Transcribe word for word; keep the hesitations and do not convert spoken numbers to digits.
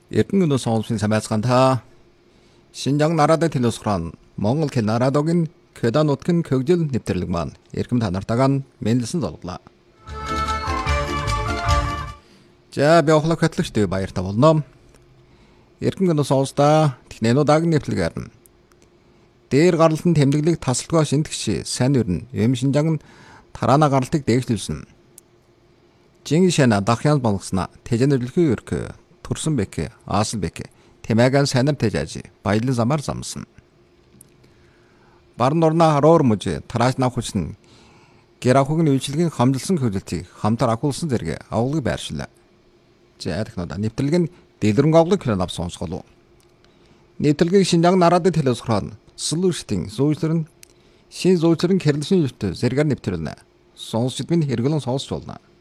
Эрдэнэ өнөө сонгуулийн самбайцгаанта Шинжаан нараадын төлөөсгөрөн Монгол хэл нараадогийн Кёда нутгийн хөгжил нэвтрэлэг маань эрхэм та нартайгаа мэндэлсэн золглоо. За би охлог хөтлөгчтэй баяртай болно. Эрхэм өнөө сонгуульста технэнуудаагийн нэвтрэлгээр нь дээр гарлалтын тэмдэглэг тасалдгаа шинтгэгч сайн өрн юм Шинжаан тараана гарлалтыг дээгшүүлсэн. Жинги шана дахян болгосна тэжэнэрлэхүй өркө турсан бэкэ аасл бэкэ тэмээгэн санар тэжаажи баялан замаар замсан. Барн орна харуур мужи тарааш нав хүчнэ гэр ахуйн үйлчлэгийн хамжилсан хөдөлтийг хамтар ахуулсан зэрэг авлагыг байршилаа. За технод нэвтрэлэг нь дэлгэрэнг авлаг хөрөн авсан сонсголоо. Нэвтрэлгийг Шинжаан нараадын төлөөсгөрөн сүлүүрштийн зүүжлэр нь шин зүүжлэрэн хэрлэшин юрт зэрэгээр нэвтрүүлнэ. Сонсчдмын хэрэглэн сонсч болно.